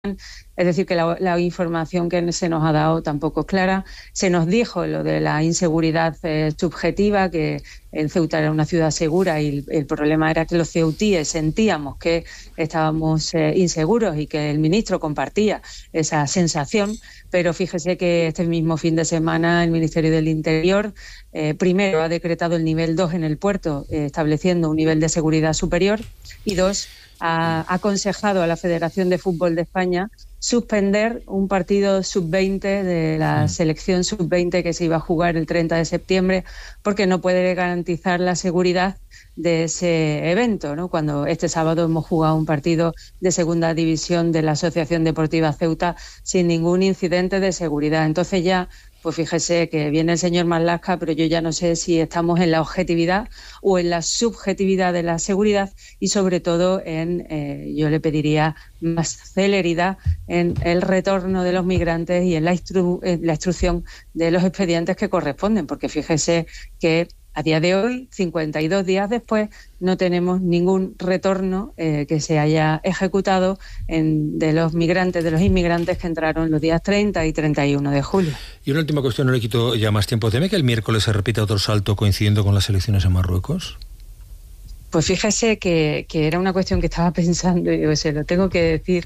Es decir, que la información que se nos ha dado tampoco es clara. Se nos dijo lo de la inseguridad subjetiva, que en Ceuta era una ciudad segura, y el problema era que los ceutíes sentíamos que estábamos inseguros y que el ministro compartía esa sensación. Pero fíjese que este mismo fin de semana el Ministerio del Interior primero ha decretado el nivel 2 en el puerto, estableciendo un nivel de seguridad superior, y 2, ha aconsejado a la Federación de Fútbol de España suspender un partido sub-20 de la selección sub-20 que se iba a jugar el 30 de septiembre porque no puede garantizar la seguridad de ese evento, ¿no? Cuando este sábado hemos jugado un partido de segunda división de la Asociación Deportiva Ceuta sin ningún incidente de seguridad. Entonces ya, pues fíjese que viene el señor Marlaska, pero yo ya no sé si estamos en la objetividad o en la subjetividad de la seguridad, y sobre todo yo le pediría más celeridad en el retorno de los migrantes y en la instrucción de los expedientes que corresponden, porque fíjese que a día de hoy, 52 días después, no tenemos ningún retorno que se haya ejecutado de los inmigrantes que entraron los días 30 y 31 de julio. Y una última cuestión, no le quito ya más tiempo. ¿Teme que el miércoles se repita otro salto coincidiendo con las elecciones en Marruecos? Pues fíjese que era una cuestión que estaba pensando y digo, se lo tengo que decir,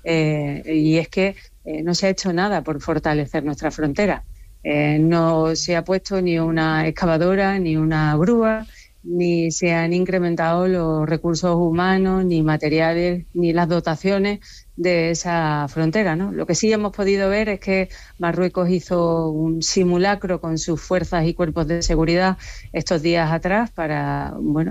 y es que no se ha hecho nada por fortalecer nuestra frontera. No se ha puesto ni una excavadora, ni una grúa, ni se han incrementado los recursos humanos, ni materiales, ni las dotaciones de esa frontera, ¿no? Lo que sí hemos podido ver es que Marruecos hizo un simulacro con sus fuerzas y cuerpos de seguridad estos días atrás para,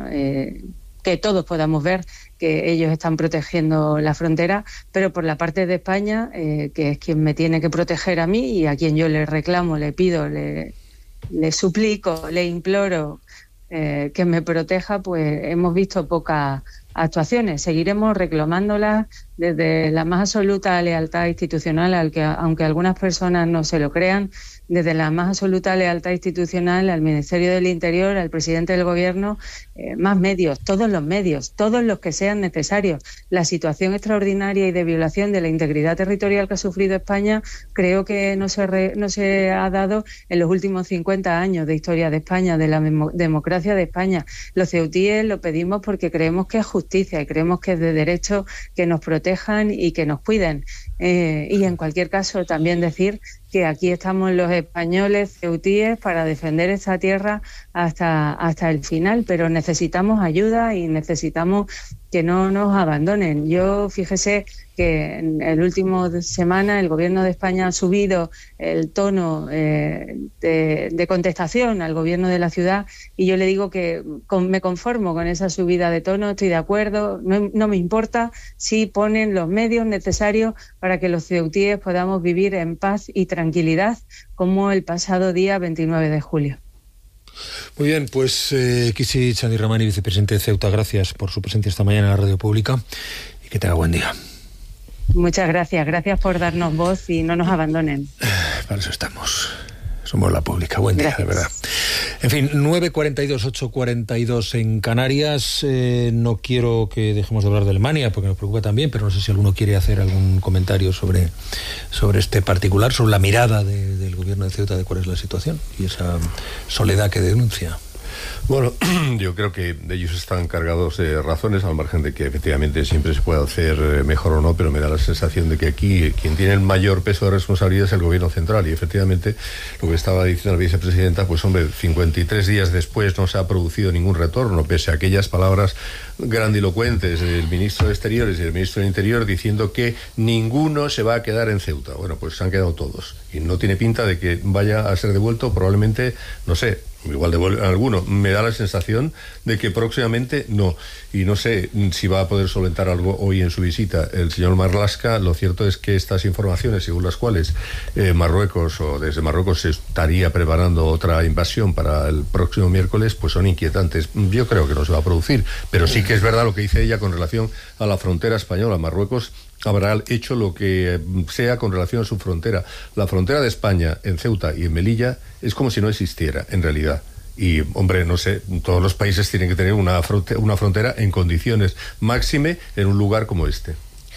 que todos podamos ver que ellos están protegiendo la frontera, pero por la parte de España, que es quien me tiene que proteger a mí y a quien yo le reclamo, le pido, le suplico, le imploro que me proteja, pues hemos visto pocas actuaciones. Seguiremos reclamándolas desde la más absoluta lealtad institucional, aunque algunas personas no se lo crean, desde la más absoluta lealtad institucional al Ministerio del Interior, al presidente del Gobierno, más medios, todos los que sean necesarios. La situación extraordinaria y de violación de la integridad territorial que ha sufrido España creo que no se ha dado en los últimos 50 años de historia de España, de la democracia de España. Los ceutíes lo pedimos porque creemos que es justicia y creemos que es de derecho que nos protejan y que nos cuiden. Y en cualquier caso también decir que aquí estamos los españoles ceutíes para defender esta tierra hasta el final, pero necesitamos ayuda y necesitamos que no nos abandonen. Yo, fíjese que en el último semana el Gobierno de España ha subido el tono de contestación al Gobierno de la ciudad, y yo le digo que me conformo con esa subida de tono, estoy de acuerdo, no me importa si ponen los medios necesarios para que los ceutíes podamos vivir en paz y tranquilidad como el pasado día 29 de julio. Muy bien, pues Kisi Chandirrahmani, vicepresidente de Ceuta, gracias por su presencia esta mañana en la radio pública y que tenga buen día. Muchas gracias por darnos voz y no nos abandonen. Para eso estamos. Somos la pública. Buen día, de verdad. En fin, 9:42, 8:42 en Canarias. No quiero que dejemos de hablar de Alemania, porque nos preocupa también, pero no sé si alguno quiere hacer algún comentario sobre este particular, sobre la mirada del gobierno de Ceuta de cuál es la situación y esa soledad que denuncia. Bueno, yo creo que ellos están cargados de razones, al margen de que efectivamente siempre se puede hacer mejor o no, pero me da la sensación de que aquí quien tiene el mayor peso de responsabilidad es el gobierno central, y efectivamente lo que estaba diciendo la vicepresidenta, pues hombre, 53 días después no se ha producido ningún retorno, pese a aquellas palabras grandilocuentes del ministro de Exteriores y del ministro del Interior diciendo que ninguno se va a quedar en Ceuta. Bueno, pues se han quedado todos, y no tiene pinta de que vaya a ser devuelto, probablemente, no sé, igual devuelven alguno. Me da la sensación de que próximamente no. Y no sé si va a poder solventar algo hoy en su visita el señor Marlaska. Lo cierto es que estas informaciones, según las cuales desde Marruecos se estaría preparando otra invasión para el próximo miércoles, pues son inquietantes. Yo creo que no se va a producir, pero sí que es verdad lo que dice ella con relación a la frontera española. Marruecos habrá hecho lo que sea con relación a su frontera. La frontera de España en Ceuta y en Melilla es como si no existiera, en realidad. Y, hombre, no sé, todos los países tienen que tener una frontera en condiciones, máxime en un lugar como este.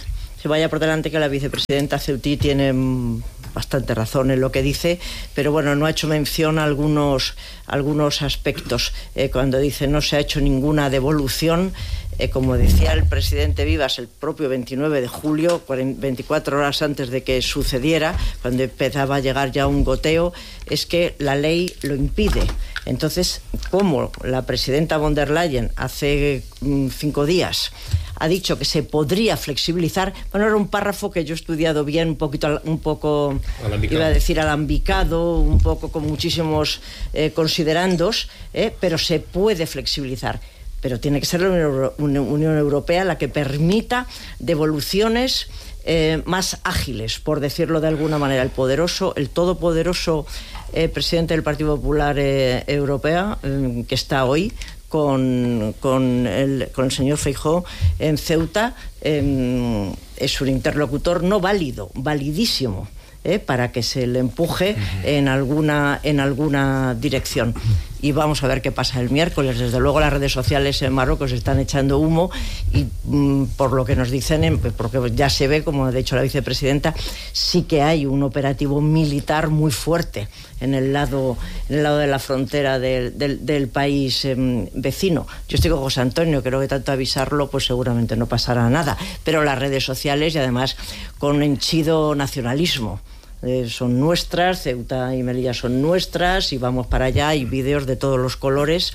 que vaya por delante que la vicepresidenta Ceutí tiene bastante razón en lo que dice, pero bueno, no ha hecho mención a algunos aspectos. Cuando dice no se ha hecho ninguna devolución, como decía el presidente Vivas el propio 29 de julio, 24 horas antes de que sucediera, cuando empezaba a llegar ya un goteo, es que la ley lo impide. Entonces, como la presidenta von der Leyen hace 5 días ha dicho que se podría flexibilizar, bueno, era un párrafo que yo he estudiado bien, un poco alambicado. Iba a decir alambicado, un poco con muchísimos considerandos, pero se puede flexibilizar. Pero tiene que ser la Unión Europea la que permita devoluciones más ágiles, por decirlo de alguna manera. El todopoderoso presidente del Partido Popular Europeo, que está hoy con el señor Feijóo en Ceuta, es un interlocutor no válido, validísimo, para que se le empuje en alguna dirección. Y vamos a ver qué pasa el miércoles. Desde luego las redes sociales en Marruecos están echando humo y por lo que nos dicen, porque ya se ve, como ha dicho la vicepresidenta, sí que hay un operativo militar muy fuerte en el lado de la frontera del país vecino. Yo estoy con José Antonio, creo que tanto avisarlo pues seguramente no pasará nada, pero las redes sociales y además con henchido nacionalismo. Son nuestras, Ceuta y Melilla son nuestras y vamos para allá, hay vídeos de todos los colores.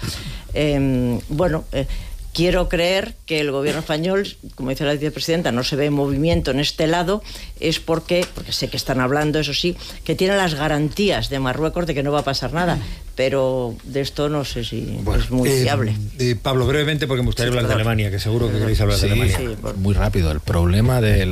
Quiero creer que el gobierno español, como dice la vicepresidenta, no se ve movimiento en este lado, es porque sé que están hablando, eso sí, que tiene las garantías de Marruecos de que no va a pasar nada, pero de esto no sé si es muy fiable. Pablo, brevemente, porque me gustaría hablar de Alemania, que seguro que queréis hablar de Alemania. Sí, muy rápido. El problema de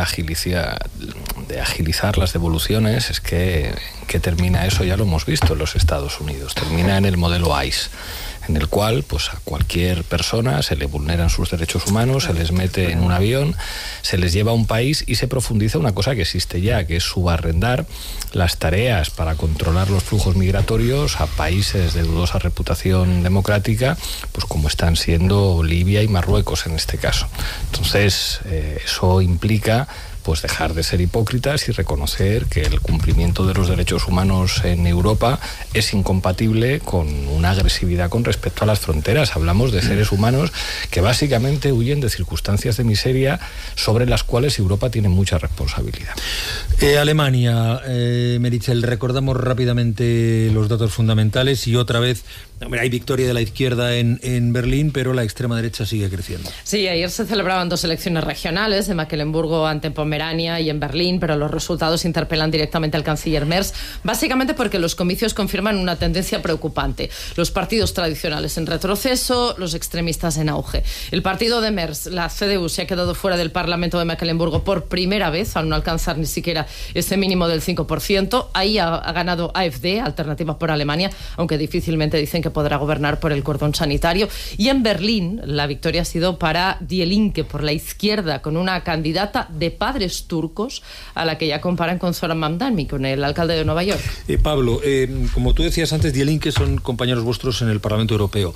agilizar las devoluciones es que termina eso, ya lo hemos visto en los Estados Unidos, termina en el modelo ICE, en el cual pues a cualquier persona se le vulneran sus derechos humanos, se les mete en un avión, se les lleva a un país y se profundiza una cosa que existe ya, que es subarrendar las tareas para controlar los flujos migratorios a países de dudosa reputación democrática, pues como están siendo Libia y Marruecos en este caso. Entonces, eso implica pues dejar de ser hipócritas y reconocer que el cumplimiento de los derechos humanos en Europa es incompatible con una agresividad con respecto a las fronteras. Hablamos de seres humanos que básicamente huyen de circunstancias de miseria sobre las cuales Europa tiene mucha responsabilidad. Alemania, Meritxell, recordamos rápidamente los datos fundamentales y otra vez, hay victoria de la izquierda en Berlín, pero la extrema derecha sigue creciendo. Sí, ayer se celebraban 2 elecciones regionales, en Mecklemburgo ante Pomerania y en Berlín, pero los resultados interpelan directamente al canciller Merz, básicamente porque los comicios confirman una tendencia preocupante. Los partidos tradicionales en retroceso, los extremistas en auge. El partido de Merz, la CDU, se ha quedado fuera del Parlamento de Mecklemburgo por primera vez, al no alcanzar ni siquiera ese mínimo del 5%. Ahí ha ganado AfD, Alternativa por Alemania, aunque difícilmente dicen que podrá gobernar por el cordón sanitario. Y en Berlín, la victoria ha sido para Die Linke, por la izquierda, con una candidata de padres turcos a la que ya comparan con Zoran Mamdani, con el alcalde de Nueva York. Pablo, como tú decías antes, Die Linke son compañeros vuestros en el Parlamento Europeo.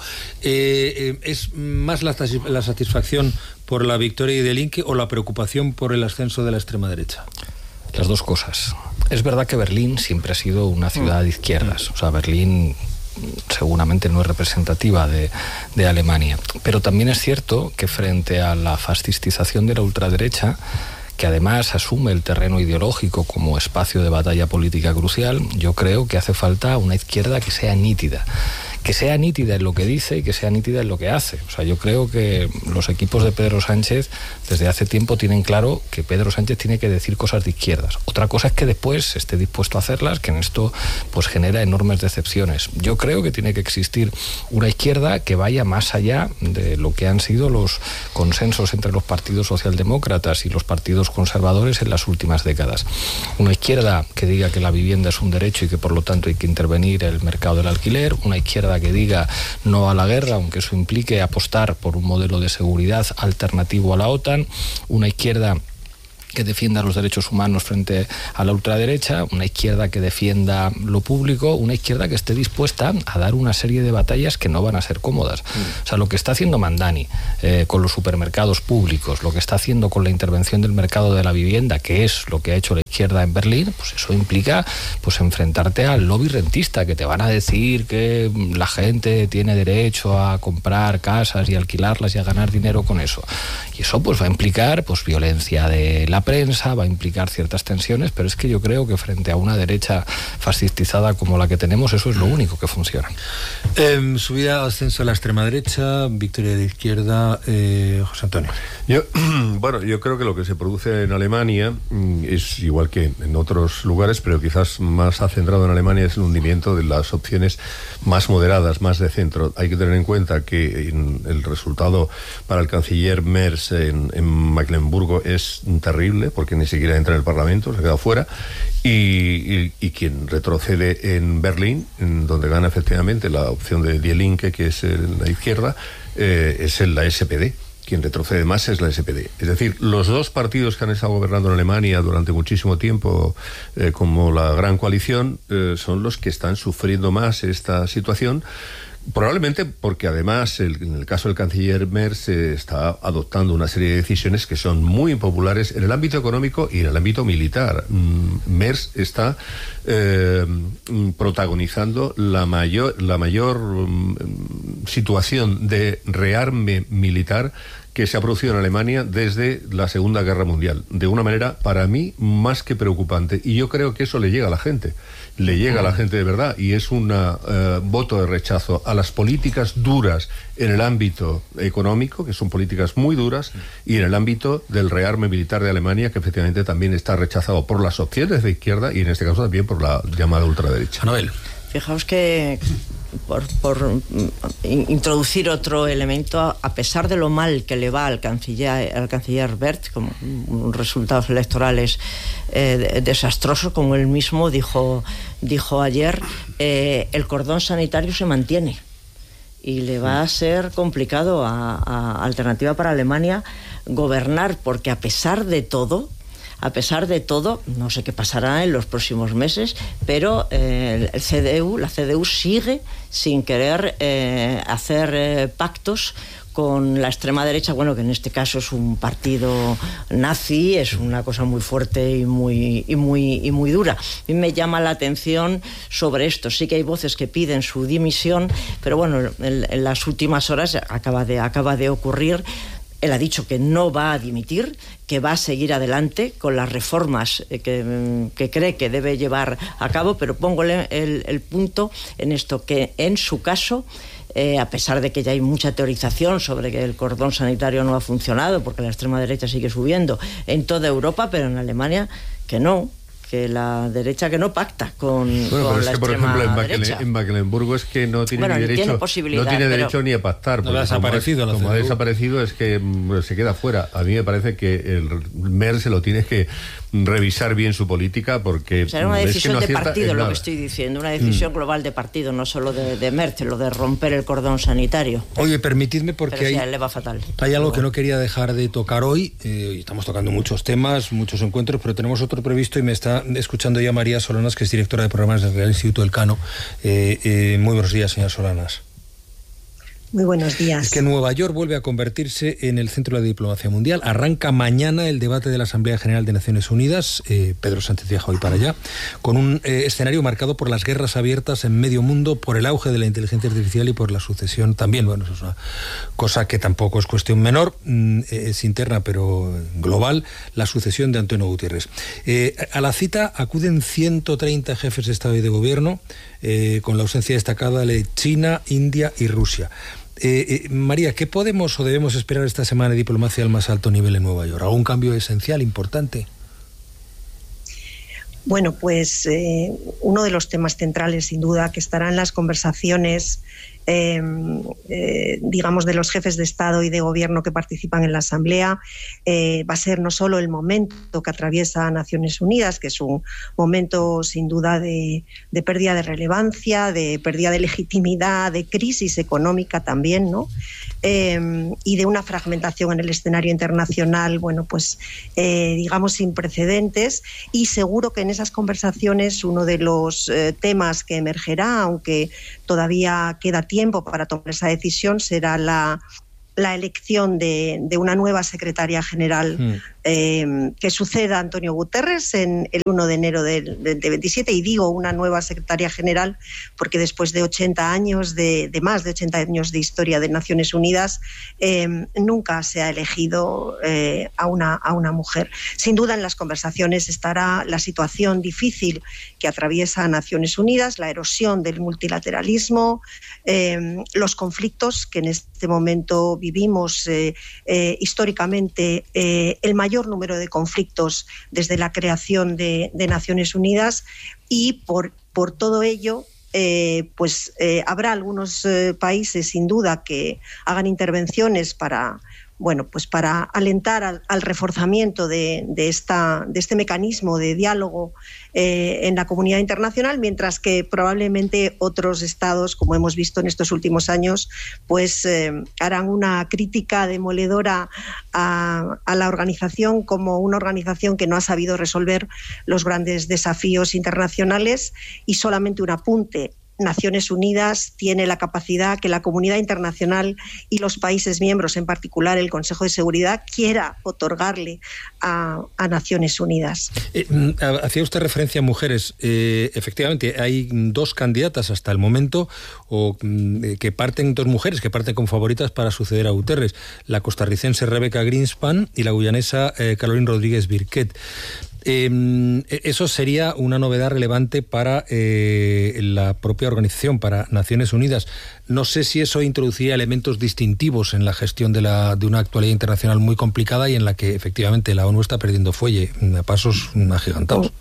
¿Es más la satisfacción por la victoria de Die Linke o la preocupación por el ascenso de la extrema derecha? Las dos cosas. Es verdad que Berlín siempre ha sido una ciudad de izquierdas. O sea, Berlín seguramente no es representativa de Alemania. Pero también es cierto que frente a la fascistización de la ultraderecha, que además asume el terreno ideológico como espacio de batalla política crucial, yo creo que hace falta una izquierda que sea nítida en lo que dice y que sea nítida en lo que hace. O sea, yo creo que los equipos de Pedro Sánchez desde hace tiempo tienen claro que Pedro Sánchez tiene que decir cosas de izquierdas. Otra cosa es que después esté dispuesto a hacerlas, que en esto pues genera enormes decepciones. Yo creo que tiene que existir una izquierda que vaya más allá de lo que han sido los consensos entre los partidos socialdemócratas y los partidos conservadores en las últimas décadas. Una izquierda que diga que la vivienda es un derecho y que por lo tanto hay que intervenir en el mercado del alquiler. Una izquierda que diga no a la guerra, aunque eso implique apostar por un modelo de seguridad alternativo a la OTAN. Una izquierda que defienda los derechos humanos frente a la ultraderecha, una izquierda que defienda lo público, una izquierda que esté dispuesta a dar una serie de batallas que no van a ser cómodas. O sea, lo que está haciendo Mandani con los supermercados públicos, lo que está haciendo con la intervención del mercado de la vivienda, que es lo que ha hecho la izquierda en Berlín, pues eso implica pues enfrentarte al lobby rentista, que te van a decir que la gente tiene derecho a comprar casas y alquilarlas y a ganar dinero con eso. Y eso pues va a implicar pues violencia de la prensa, va a implicar ciertas tensiones, pero es que yo creo que frente a una derecha fascistizada como la que tenemos, eso es lo único que funciona. Subida, ascenso a la extrema derecha, victoria de izquierda, José Antonio. Yo creo que lo que se produce en Alemania es igual que en otros lugares, pero quizás más centrado en Alemania, es el hundimiento de las opciones más moderadas, más de centro. Hay que tener en cuenta que el resultado para el canciller Merz en Mecklemburgo es terrible, porque ni siquiera entra en el Parlamento, se queda fuera, y quien retrocede en Berlín, en donde gana efectivamente la opción de Die Linke, que es la izquierda, es la SPD. Quien retrocede más es la SPD. Es decir, los dos partidos que han estado gobernando en Alemania durante muchísimo tiempo, como la Gran Coalición, son los que están sufriendo más esta situación. Probablemente porque además, en el caso del canciller Merz, está adoptando una serie de decisiones que son muy impopulares en el ámbito económico y en el ámbito militar. Merz está protagonizando la mayor situación de rearme militar que se ha producido en Alemania desde la Segunda Guerra Mundial, de una manera, para mí, más que preocupante. Y yo creo que eso le llega a la gente. Le llega a la gente de verdad, y es un voto de rechazo a las políticas duras en el ámbito económico, que son políticas muy duras, y en el ámbito del rearme militar de Alemania, que efectivamente también está rechazado por las opciones de izquierda y en este caso también por la llamada ultraderecha. Anabel. Fijaos que por introducir otro elemento, a pesar de lo mal que le va al canciller Merz, como resultados electorales desastrosos, como él mismo dijo ayer, el cordón sanitario se mantiene y le va a ser complicado a Alternativa para Alemania gobernar, porque a pesar de todo, no sé qué pasará en los próximos meses, pero la CDU sigue sin querer hacer pactos con la extrema derecha, bueno, que en este caso es un partido nazi, es una cosa muy fuerte y muy dura. A mí me llama la atención sobre esto. Sí que hay voces que piden su dimisión, pero bueno, en las últimas horas acaba de ocurrir. Él ha dicho que no va a dimitir, que va a seguir adelante con las reformas que cree que debe llevar a cabo, pero pongo el punto en esto, que en su caso, a pesar de que ya hay mucha teorización sobre que el cordón sanitario no ha funcionado, porque la extrema derecha sigue subiendo en toda Europa, pero en Alemania que no, que la derecha que no pacta con pero es la que, por extrema ejemplo, derecha. En Mecklemburgo es que no tiene derecho ni a pactar. No ha desaparecido. Como ha desaparecido, es que se queda fuera. A mí me parece que el Merz se lo tiene que revisar bien su política, porque será una decisión de partido, lo que estoy estoy diciendo, una decisión global de partido, no solo de Merz, lo de romper el cordón sanitario. Oye, permitidme, porque pero sí, a él le va fatal. Hay algo que no quería dejar de tocar hoy. Estamos tocando muchos temas, muchos encuentros, pero tenemos otro previsto y me está escuchando ya María Solanas, que es directora de programas del Real Instituto Elcano. Muy buenos días, señora Solanas. Muy buenos días. Es que Nueva York vuelve a convertirse en el centro de la diplomacia mundial. Arranca mañana el debate de la Asamblea General de Naciones Unidas. Pedro Sánchez viaja hoy para allá, con un escenario marcado por las guerras abiertas en medio mundo, por el auge de la inteligencia artificial y por la sucesión también. Bueno, eso es una cosa que tampoco es cuestión menor, es interna pero global, la sucesión de Antonio Gutiérrez. A la cita acuden 130 jefes de Estado y de Gobierno, con la ausencia destacada de China, India y Rusia. María, ¿qué podemos o debemos esperar esta semana de diplomacia al más alto nivel en Nueva York? ¿Algún cambio esencial, importante? Bueno, pues uno de los temas centrales, sin duda, que estará en las conversaciones, digamos, de los jefes de Estado y de Gobierno que participan en la Asamblea, va a ser no solo el momento que atraviesa Naciones Unidas, que es un momento sin duda de pérdida de relevancia, de pérdida de legitimidad, de crisis económica también, ¿no? y de una fragmentación en el escenario internacional, bueno, pues digamos sin precedentes, y seguro que en esas conversaciones uno de los temas que emergerá, aunque todavía queda tiempo para tomar esa decisión, será la elección de una nueva secretaria general que suceda a Antonio Guterres en el 1 de enero del 27, y digo una nueva secretaria general porque después de 80 años, de más de 80 años de historia de Naciones Unidas, nunca se ha elegido a una mujer. Sin duda en las conversaciones estará la situación difícil que atraviesa Naciones Unidas, la erosión del multilateralismo, los conflictos que en este momento vivimos históricamente, el mayor número de conflictos desde la creación de Naciones Unidas, y por todo ello habrá algunos países sin duda que hagan intervenciones para alentar al reforzamiento de este mecanismo de diálogo en la comunidad internacional, mientras que probablemente otros estados, como hemos visto en estos últimos años, harán una crítica demoledora a la organización como una organización que no ha sabido resolver los grandes desafíos internacionales. Y solamente un apunte: Naciones Unidas tiene la capacidad que la comunidad internacional y los países miembros, en particular el Consejo de Seguridad, quiera otorgarle a Naciones Unidas. Hacía usted referencia a mujeres. Efectivamente, hay dos candidatas hasta el momento, dos mujeres que parten como favoritas para suceder a Guterres: la costarricense Rebecca Greenspan y la guyanesa Caroline Rodríguez Birquet. Eso sería una novedad relevante para la propia organización, para Naciones Unidas. No sé si eso introduciría elementos distintivos en la gestión de una actualidad internacional muy complicada y en la que efectivamente la ONU está perdiendo fuelle a pasos agigantados.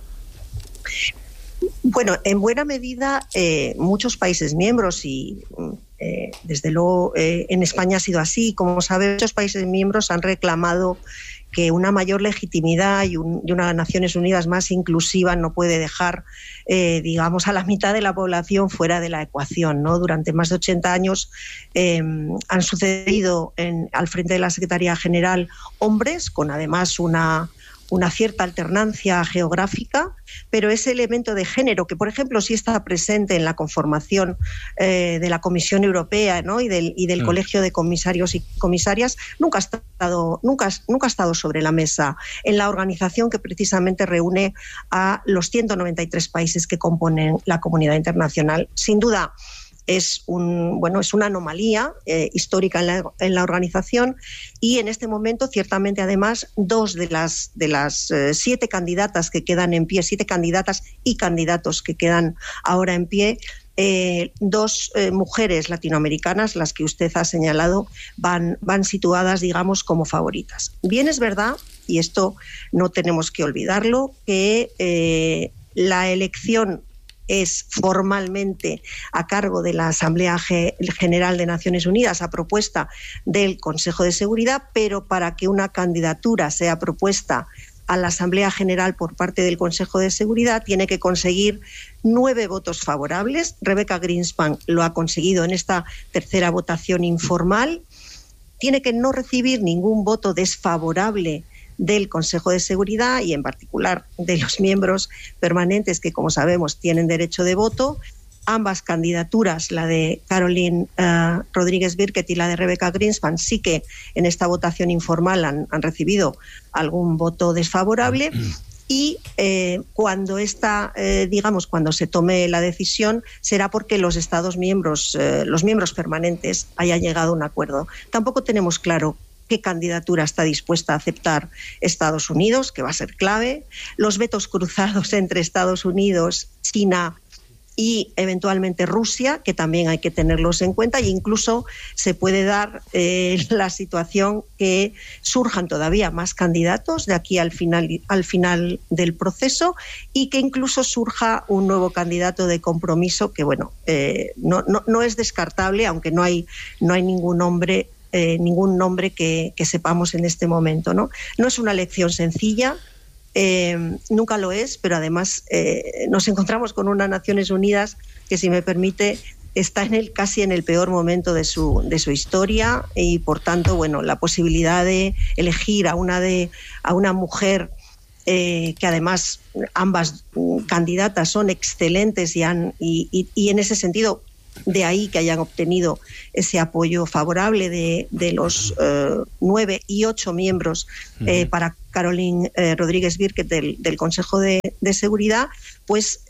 Bueno, en buena medida muchos países miembros, y desde luego en España ha sido así, como sabe, muchos países miembros han reclamado que una mayor legitimidad y una Naciones Unidas más inclusiva no puede dejar, a la mitad de la población fuera de la ecuación, ¿no? Durante más de 80 años han sucedido al frente de la Secretaría General hombres, con además una cierta alternancia geográfica, pero ese elemento de género, que por ejemplo sí está presente en la conformación de la Comisión Europea, ¿no? y del Colegio de Comisarios y Comisarias, nunca ha estado sobre la mesa en la organización que precisamente reúne a los 193 países que componen la comunidad internacional. Sin duda, es una anomalía histórica en la organización, y en este momento ciertamente además 2 de las 7 candidatas que quedan en pie, 7 candidatas y candidatos que quedan ahora en pie, 2 mujeres latinoamericanas, las que usted ha señalado, van situadas, digamos, como favoritas. Bien, es verdad, y esto no tenemos que olvidarlo, que la elección es formalmente a cargo de la Asamblea General de Naciones Unidas a propuesta del Consejo de Seguridad, pero para que una candidatura sea propuesta a la Asamblea General por parte del Consejo de Seguridad tiene que conseguir 9 votos favorables. Rebecca Greenspan lo ha conseguido en esta tercera votación informal. Tiene que no recibir ningún voto desfavorable del Consejo de Seguridad y en particular de los miembros permanentes que, como sabemos, tienen derecho de voto. Ambas candidaturas, la de Caroline Rodríguez Birquet y la de Rebecca Greenspan, sí que en esta votación informal han recibido algún voto desfavorable. Y cuando se tome la decisión, será porque los Estados miembros, los miembros permanentes, hayan llegado a un acuerdo. Tampoco tenemos claro qué candidatura está dispuesta a aceptar Estados Unidos, que va a ser clave. Los vetos cruzados entre Estados Unidos, China y eventualmente Rusia, que también hay que tenerlos en cuenta, e incluso se puede dar la situación que surjan todavía más candidatos de aquí al final del proceso, y que incluso surja un nuevo candidato de compromiso que no es descartable, aunque no hay ningún nombre que sepamos en este momento, ¿no? No es una elección sencilla, nunca lo es, pero además nos encontramos con unas Naciones Unidas que, si me permite, está casi en el peor momento de su historia y, por tanto, bueno, la posibilidad de elegir a una mujer que además ambas candidatas son excelentes y en ese sentido, de ahí que hayan obtenido ese apoyo favorable de los 9 y 8 miembros para Caroline Rodríguez Birkett del Consejo de Seguridad, pues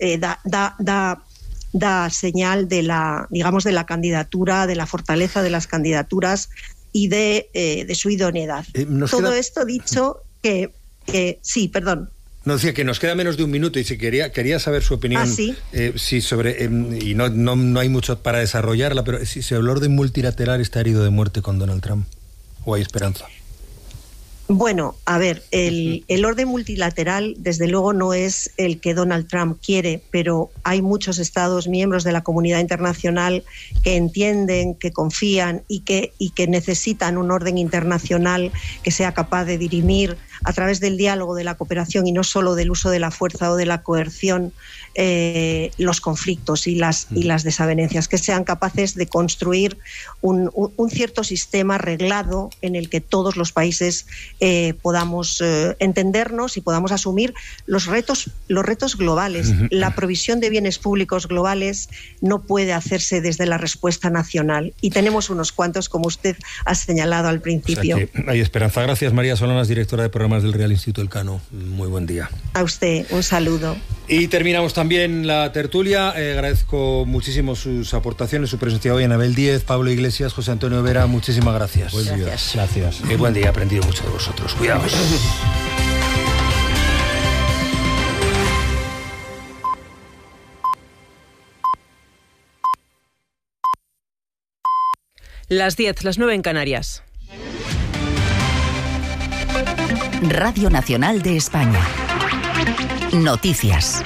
da señal de la candidatura, de la fortaleza de las candidaturas y de su idoneidad. Todo esto dicho que sí, perdón. No, decía que nos queda menos de un minuto y si quería saber su opinión. ¿Sí? Sí, sobre y no hay mucho para desarrollarla, pero si el orden multilateral está herido de muerte con Donald Trump, ¿o hay esperanza? Bueno, a ver, el orden multilateral desde luego no es el que Donald Trump quiere, pero hay muchos Estados miembros de la comunidad internacional que entienden, que confían y que necesitan un orden internacional que sea capaz de dirimir a través del diálogo, de la cooperación y no solo del uso de la fuerza o de la coerción los conflictos y las desavenencias, que sean capaces de construir un cierto sistema reglado en el que todos los países podamos entendernos y podamos asumir los retos globales. La provisión de bienes públicos globales no puede hacerse desde la respuesta nacional y tenemos unos cuantos, como usted ha señalado al principio. O sea que hay esperanza. Gracias, María Solanas, directora de programas del Real Instituto Elcano. Muy buen día. A usted, un saludo. Y terminamos también la tertulia. Agradezco muchísimo sus aportaciones, su presencia hoy. Anabel Díez, Pablo Iglesias, José Antonio Vera, muchísimas gracias. Buen día. Gracias. Qué buen día, he aprendido mucho de vosotros. Cuidaos. Las 10, las 9 en Canarias. Radio Nacional de España. Noticias.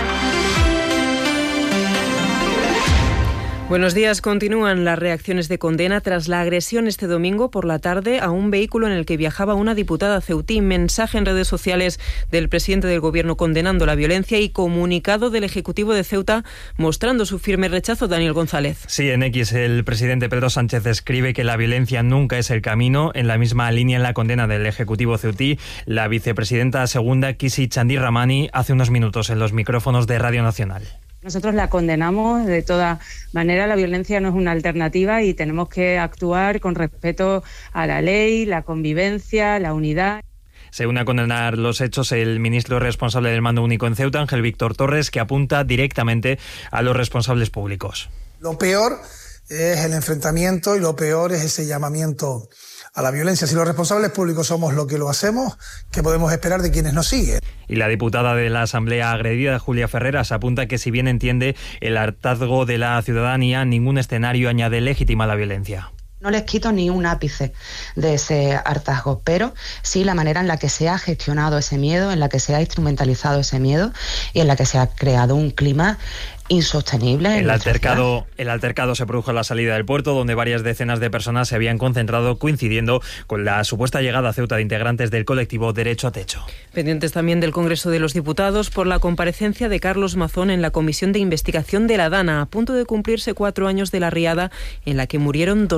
Buenos días. Continúan las reacciones de condena tras la agresión este domingo por la tarde a un vehículo en el que viajaba una diputada ceutí. Mensaje en redes sociales del presidente del Gobierno condenando la violencia y comunicado del Ejecutivo de Ceuta mostrando su firme rechazo. Daniel González. Sí, en X el presidente Pedro Sánchez escribe que la violencia nunca es el camino. En la misma línea en la condena del Ejecutivo ceutí, la vicepresidenta segunda, Kisi Chandi Ramani, hace unos minutos en los micrófonos de Radio Nacional. Nosotros la condenamos de toda manera. La violencia no es una alternativa y tenemos que actuar con respeto a la ley, la convivencia, la unidad. Se une a condenar los hechos el ministro responsable del Mando Único en Ceuta, Ángel Víctor Torres, que apunta directamente a los responsables públicos. Lo peor es el enfrentamiento y lo peor es ese llamamiento a la violencia. Si los responsables públicos somos lo que lo hacemos, ¿qué podemos esperar de quienes nos siguen? Y la diputada de la Asamblea agredida, Julia Ferreras, apunta que si bien entiende el hartazgo de la ciudadanía, ningún escenario añade legítima la violencia. No les quito ni un ápice de ese hartazgo, pero sí la manera en la que se ha gestionado ese miedo, en la que se ha instrumentalizado ese miedo y en la que se ha creado un clima insostenible. El altercado se produjo a la salida del puerto, donde varias decenas de personas se habían concentrado, coincidiendo con la supuesta llegada a Ceuta de integrantes del colectivo Derecho a Techo. Pendientes también del Congreso de los Diputados por la comparecencia de Carlos Mazón en la Comisión de Investigación de la Dana, a punto de cumplirse 4 años de la riada en la que murieron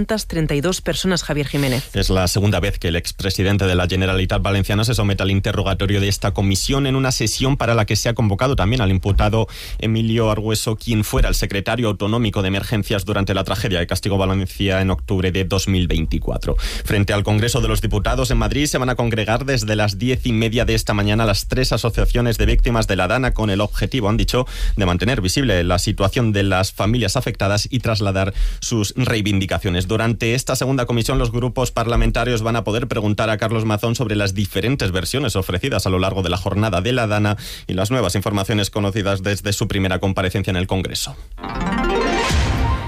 232 personas. Javier Jiménez. Es la segunda vez que el expresidente de la Generalitat Valenciana se somete al interrogatorio de esta comisión en una sesión para la que se ha convocado también al imputado Emilio Argüeso, quien fuera el secretario autonómico de emergencias durante la tragedia de Castigo Valencia en octubre de 2024. Frente al Congreso de los Diputados en Madrid se van a congregar desde las 10:30 de esta mañana las 3 asociaciones de víctimas de la Dana con el objetivo, han dicho, de mantener visible la situación de las familias afectadas y trasladar sus reivindicaciones. Durante esta segunda comisión los grupos parlamentarios van a poder preguntar a Carlos Mazón sobre las diferentes versiones ofrecidas a lo largo de la jornada de la Dana y las nuevas informaciones conocidas desde su primera comparecencia en el Congreso.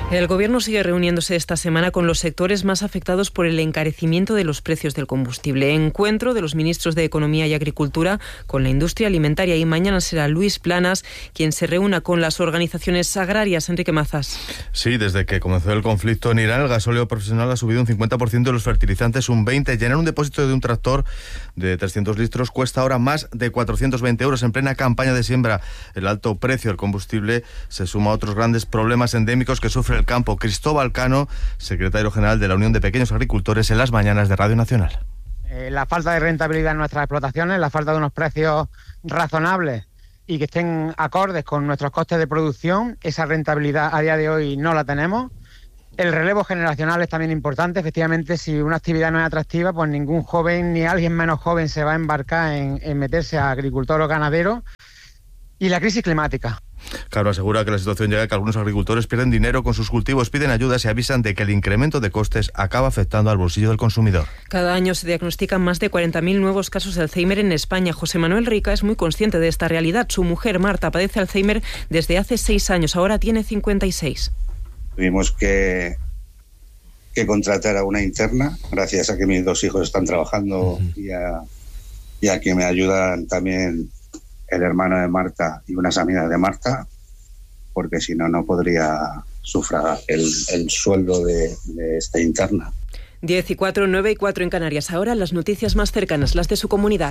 El Gobierno sigue reuniéndose esta semana con los sectores más afectados por el encarecimiento de los precios del combustible. Encuentro de los ministros de Economía y Agricultura con la industria alimentaria, y mañana será Luis Planas quien se reúna con las organizaciones agrarias. Enrique Mazas. Sí, desde que comenzó el conflicto en Irán, el gasóleo profesional ha subido un 50%, los fertilizantes un 20%. Llenar un depósito de un tractor de 300 litros cuesta ahora más de 420 euros. En plena campaña de siembra, el alto precio del combustible se suma a otros grandes problemas endémicos que sufre el campo. Cristóbal Cano, secretario general de la Unión de Pequeños Agricultores, en Las Mañanas de Radio Nacional. La falta de rentabilidad en nuestras explotaciones, la falta de unos precios razonables y que estén acordes con nuestros costes de producción, esa rentabilidad a día de hoy no la tenemos. El relevo generacional es también importante. Efectivamente, si una actividad no es atractiva, pues ningún joven ni alguien menos joven se va a embarcar en meterse a agricultor o ganadero. Y la crisis climática. Claro, asegura que la situación llega a que algunos agricultores pierden dinero con sus cultivos, piden ayudas y avisan de que el incremento de costes acaba afectando al bolsillo del consumidor. Cada año se diagnostican más de 40.000 nuevos casos de Alzheimer en España. José Manuel Rica es muy consciente de esta realidad. Su mujer, Marta, padece Alzheimer desde hace 6 años. Ahora tiene 56. Tuvimos que contratar a una interna, gracias a que mis 2 hijos están trabajando y a que me ayudan también el hermano de Marta y unas amigas de Marta, porque si no, no podría sufragar el sueldo de esta interna. 10:04, 9:04 en Canarias. Ahora las noticias más cercanas, las de su comunidad.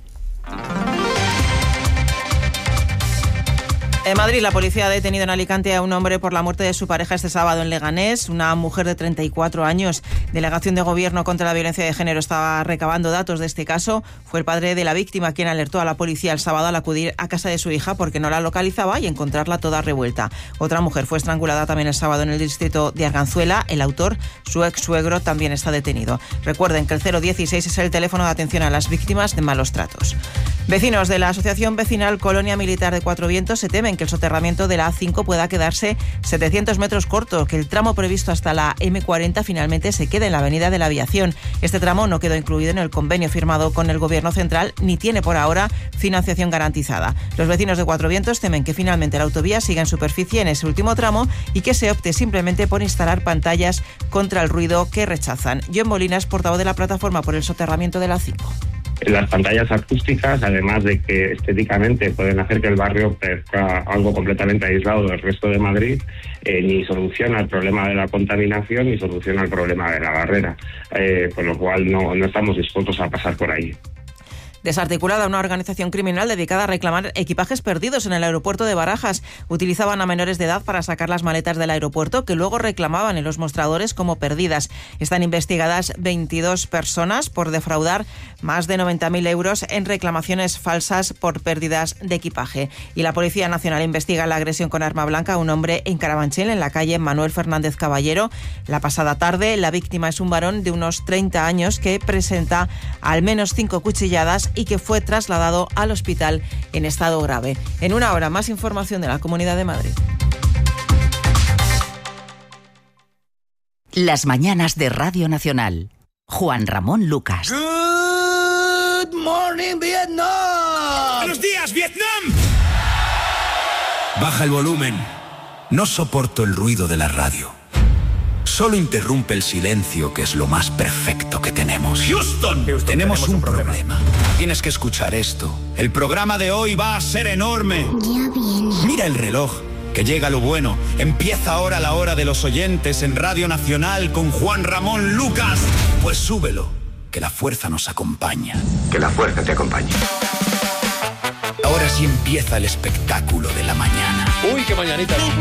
En Madrid, la policía ha detenido en Alicante a un hombre por la muerte de su pareja este sábado en Leganés. Una mujer de 34 años. Delegación de Gobierno contra la Violencia de Género estaba recabando datos de este caso. Fue el padre de la víctima quien alertó a la policía el sábado al acudir a casa de su hija porque no la localizaba y encontrarla toda revuelta. Otra mujer fue estrangulada también el sábado en el distrito de Arganzuela. El autor, su ex suegro, también está detenido. Recuerden que el 016 es el teléfono de atención a las víctimas de malos tratos. Vecinos de la Asociación Vecinal Colonia Militar de Cuatro Vientos se temen que el soterramiento de la A5 pueda quedarse 700 metros corto, que el tramo previsto hasta la M40 finalmente se quede en la Avenida de la Aviación. Este tramo no quedó incluido en el convenio firmado con el Gobierno central ni tiene por ahora financiación garantizada. Los vecinos de Cuatro Vientos temen que finalmente la autovía siga en superficie en ese último tramo y que se opte simplemente por instalar pantallas contra el ruido que rechazan. John Molina es portavoz de la plataforma por el soterramiento de la A5. Las pantallas acústicas, además de que estéticamente pueden hacer que el barrio parezca algo completamente aislado del resto de Madrid, ni soluciona el problema de la contaminación ni soluciona el problema de la barrera, por lo cual no estamos dispuestos a pasar por ahí. Desarticulada una organización criminal dedicada a reclamar equipajes perdidos en el aeropuerto de Barajas. Utilizaban a menores de edad para sacar las maletas del aeropuerto que luego reclamaban en los mostradores como perdidas. Están investigadas 22 personas por defraudar más de 90.000 euros en reclamaciones falsas por pérdidas de equipaje. Y la Policía Nacional investiga la agresión con arma blanca a un hombre en Carabanchel, en la calle Manuel Fernández Caballero. La pasada tarde, la víctima es un varón de unos 30 años que presenta al menos 5 cuchilladas y que fue trasladado al hospital en estado grave. En una hora, más información de la Comunidad de Madrid. Las mañanas de Radio Nacional. Juan Ramón Lucas. Good morning, Vietnam. Buenos días, Vietnam. Baja el volumen. No soporto el ruido de la radio. Solo interrumpe el silencio, que es lo más perfecto que tenemos. Houston, tenemos un problema. Tienes que escuchar esto. El programa de hoy va a ser enorme. Ya viene. Mira el reloj, que llega lo bueno. Empieza ahora la hora de los oyentes en Radio Nacional con Juan Ramón Lucas. Pues súbelo, que la fuerza nos acompaña. Que la fuerza te acompañe. Ahora sí empieza el espectáculo de la mañana. Uy, qué mañanita.